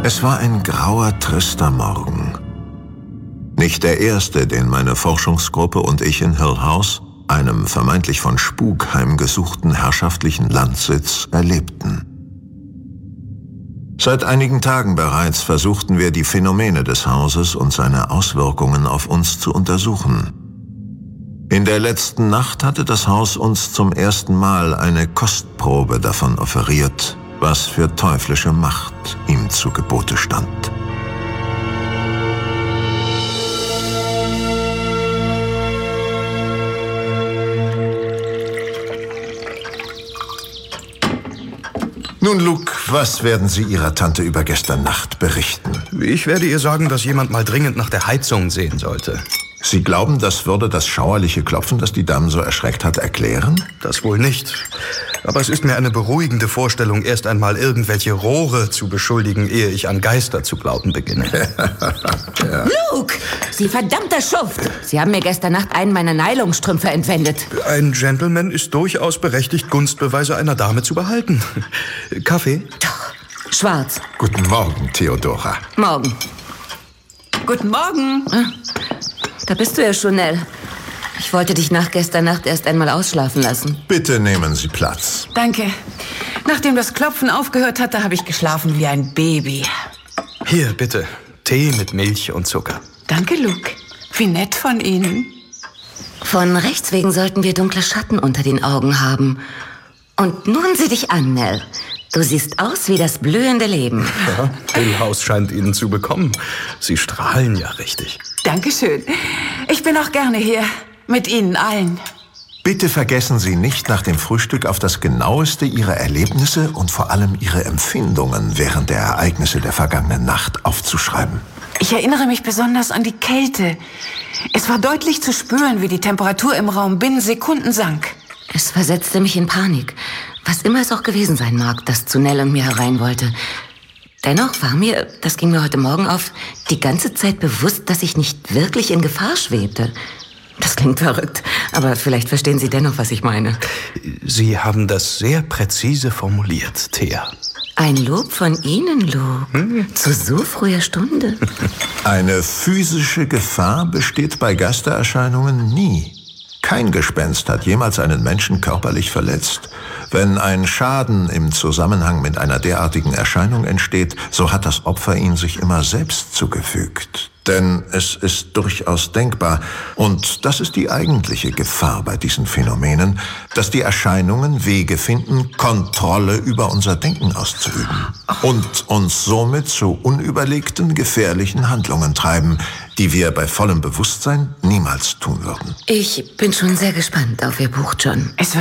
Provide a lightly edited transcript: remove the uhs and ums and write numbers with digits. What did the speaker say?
Es war ein grauer, trister Morgen. Nicht der erste, den meine Forschungsgruppe und ich in Hill House, einem vermeintlich von Spuk heimgesuchten herrschaftlichen Landsitz, erlebten. Seit einigen Tagen bereits versuchten wir, die Phänomene des Hauses und seine Auswirkungen auf uns zu untersuchen. In der letzten Nacht hatte das Haus uns zum ersten Mal eine Kostprobe davon offeriert, was für teuflische Macht ihm zu Gebote stand. Nun, Luke, was werden Sie Ihrer Tante über gestern Nacht berichten? Ich werde ihr sagen, dass jemand mal dringend nach der Heizung sehen sollte. Sie glauben, das würde das schauerliche Klopfen, das die Dame so erschreckt hat, erklären? Das wohl nicht. Aber es ist mir eine beruhigende Vorstellung, erst einmal irgendwelche Rohre zu beschuldigen, ehe ich an Geister zu glauben beginne. Ja. Luke, Sie verdammter Schuft! Sie haben mir gestern Nacht einen meiner Nylonstrümpfe entwendet. Ein Gentleman ist durchaus berechtigt, Gunstbeweise einer Dame zu behalten. Kaffee? Doch, schwarz. Guten Morgen, Theodora. Morgen. Guten Morgen. Da bist du ja schon, Nell. Ich wollte dich nach gestern Nacht erst einmal ausschlafen lassen. Bitte nehmen Sie Platz. Danke. Nachdem das Klopfen aufgehört hatte, habe ich geschlafen wie ein Baby. Hier, bitte. Tee mit Milch und Zucker. Danke, Luke. Wie nett von Ihnen. Von rechts wegen sollten wir dunkle Schatten unter den Augen haben. Und nun sieh dich an, Nell. Du siehst aus wie das blühende Leben. Ja, Hill House scheint Ihnen zu bekommen. Sie strahlen ja richtig. Dankeschön. Ich bin auch gerne hier. Mit Ihnen allen. Bitte vergessen Sie nicht, nach dem Frühstück auf das Genaueste Ihrer Erlebnisse und vor allem Ihre Empfindungen während der Ereignisse der vergangenen Nacht aufzuschreiben. Ich erinnere mich besonders an die Kälte. Es war deutlich zu spüren, wie die Temperatur im Raum binnen Sekunden sank. Es versetzte mich in Panik. Was immer es auch gewesen sein mag, das zu Nell und mir herein wollte. Dennoch war mir, das ging mir heute Morgen auf, die ganze Zeit bewusst, dass ich nicht wirklich in Gefahr schwebte. Das klingt verrückt, aber vielleicht verstehen Sie dennoch, was ich meine. Sie haben das sehr präzise formuliert, Thea. Ein Lob von Ihnen, Luke. Zu so früher Stunde. Eine physische Gefahr besteht bei Geistererscheinungen nie. Kein Gespenst hat jemals einen Menschen körperlich verletzt. Wenn ein Schaden im Zusammenhang mit einer derartigen Erscheinung entsteht, so hat das Opfer ihn sich immer selbst zugefügt. Denn es ist durchaus denkbar, und das ist die eigentliche Gefahr bei diesen Phänomenen, dass die Erscheinungen Wege finden, Kontrolle über unser Denken auszuüben und uns somit zu unüberlegten, gefährlichen Handlungen treiben, die wir bei vollem Bewusstsein niemals tun würden. Ich bin schon sehr gespannt auf Ihr Buch, John.